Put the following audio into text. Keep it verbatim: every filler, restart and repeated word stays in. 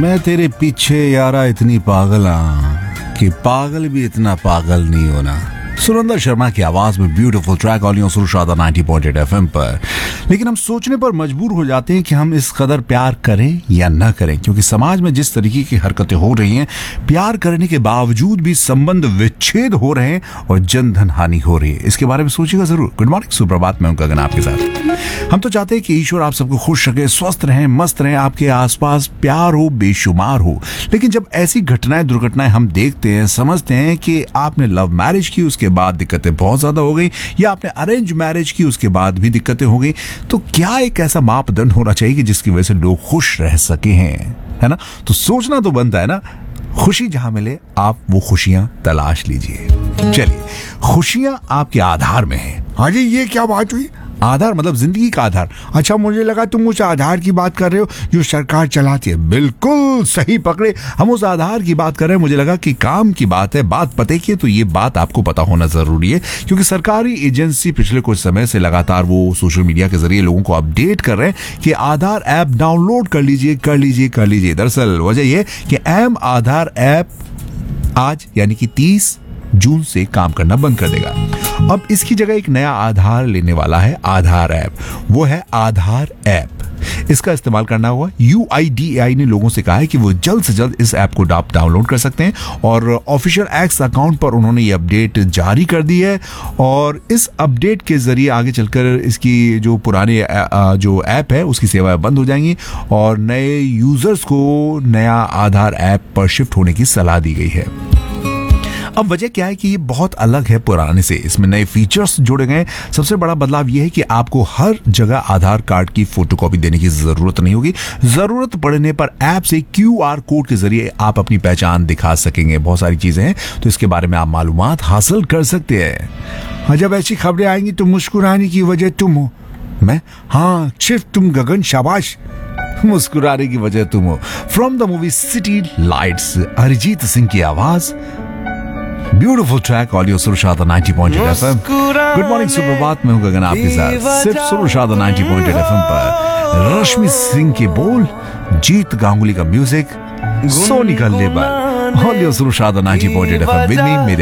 मैं तेरे पीछे यारा इतनी पागल हाँ कि पागल भी इतना पागल नहीं होना। सुरेंद्र शर्मा की आवाज में beautiful track ऑलियों सुरशादा ninety point eight FM पर। लेकिन हम सोचने पर मजबूर हो जाते हैं कि हम इस कदर प्यार करें या न करें, क्योंकि समाज में जिस तरीके की हरकतें हो रही हैं, प्यार करने के बावजूद भी संबंध विच्छेद हो रहे हैं और जन धन हानि हो रही है। इसके बारे में सोचिएगा जरूर। गुड मॉर्निंग, सुप्रभात, मैं हूं गगन आपके साथ। हम तो चाहते हैं कि ईश्वर आप सबको खुश रखे, स्वस्थ रहें, मस्त रहें, आपके आसपास प्यार हो, बेशुमार हो। लेकिन जब ऐसी घटनाएं दुर्घटनाएं हम देखते हैं, समझते हैं कि आपने लव मैरिज की, उसके बाद दिक्कतें बहुत ज्यादा हो गई, या आपने अरेंज मैरिज की, उसके बाद भी दिक्कतें हो गई, तो क्या एक ऐसा मापदंड होना चाहिए कि जिसकी वजह से लोग खुश रह सके हैं, है ना? तो सोचना तो बनता है ना। खुशी जहां मिले आप वो खुशियां तलाश लीजिए। चलिए, खुशियां आपके आधार में है। हाँ जी, ये क्या बात हुई? आधार मतलब जिंदगी का आधार। अच्छा, मुझे लगा तुम उस आधार की बात कर रहे हो जो सरकार चलाती है। बिल्कुल सही पकड़े, हम उस आधार की बात कर रहे हैं। मुझे लगा कि काम की बात है, बात पते की है, तो ये बात आपको पता होना जरूरी है, क्योंकि सरकारी एजेंसी पिछले कुछ समय से लगातार वो सोशल मीडिया के जरिए लोगों को अपडेट कर रहे हैं कि आधार ऐप डाउनलोड कर लीजिए, कर लीजिए, कर लीजिए। दरअसल वजह यह कि एम आधार ऐप आज यानी कि तीस जून से काम करना बंद कर देगा। अब इसकी जगह एक नया आधार लेने वाला है आधार ऐप। वो है आधार ऐप। इसका इस्तेमाल करना होगा। यू आई डी ए आई ने लोगों से कहा है कि वो जल्द से जल्द इस ऐप को डाउनलोड कर सकते हैं, और ऑफिशियल एक्स अकाउंट पर उन्होंने ये अपडेट जारी कर दी है। और इस अपडेट के जरिए आगे चलकर इसकी जो पुरानी जो ऐप है उसकी सेवाएं बंद हो जाएंगी और नए यूजर्स को नया आधार ऐप पर शिफ्ट होने की सलाह दी गई है। अब वजह क्या है कि ये बहुत अलग है पुराने से, इसमें नए फीचर्स जोड़े गए। सबसे बड़ा बदलाव ये है कि आपको हर जगह आधार कार्ड की फोटोकॉपी देने की जरूरत नहीं होगी। जरूरत पड़ने पर ऐप से क्यू आर कोड के जरिए आप अपनी पहचान दिखा सकेंगे। बहुत सारी चीजें हैं, तो इसके बारे में आप मालूमात हासिल कर सकते हैं। हाँ, जब ऐसी खबरें आएंगी तो मुस्कुराने की वजह तुम हो। मैं? हाँ, सिर्फ तुम गगन, शाबाश। मुस्कुराने की वजह तुम हो। From the movie city lights, Arijit Singh की आवाज, beautiful track audio सुरशादा ninety point eight FM. Good morning, सुप्रभात, मैं हूं गगन आपके साथ। सिर्फ सुरशादा नाइंटी पॉइंट एट एफएम पर रश्मि सिंह के बोल, जीत गांगुली का म्यूजिक, सोनी का labour, audio सुरशादा ninety point eight FM with me, मेरे